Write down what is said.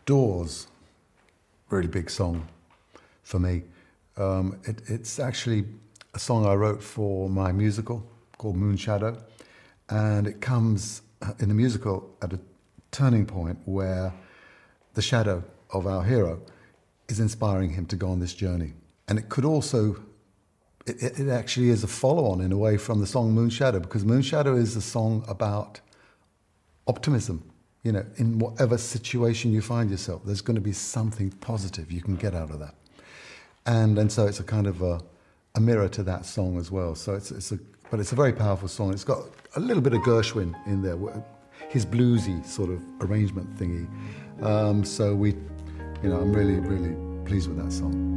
Doors, really big song for me. It's actually a song I wrote for my musical called Moonshadow, and it comes in the musical at a turning point where the shadow of our hero is inspiring him to go on this journey. And it could also, it actually is a follow-on in a way from the song Moonshadow, because Moonshadow is a song about optimism. You know, in whatever situation you find yourself, there's going to be something positive you can get out of that. And so it's a kind of a mirror to that song as well. So it's a very powerful song. It's got a little bit of Gershwin in there, his bluesy sort of arrangement thingy. So I'm really, really pleased with that song.